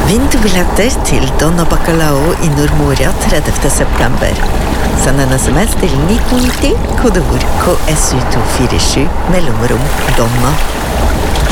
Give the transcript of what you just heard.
Vinn du billetter til Donna Bacalao I Nordmoria 30. september. Send en SMS til 1990, kodeord KSU247, mellomrom Donna.